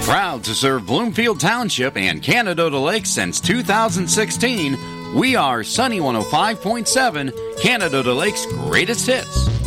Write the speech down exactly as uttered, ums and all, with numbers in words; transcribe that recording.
Proud to serve Bloomfield Township and Canada Lake since two thousand sixteen, we are Sunny one oh five point seven, Canada Lake's greatest hits.